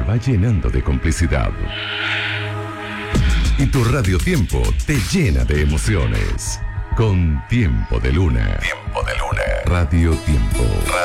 va llenando de complicidad. Y tu radiotiempo te llena de emociones. Con Tiempo de Luna. Tiempo de Luna. Radio Tiempo.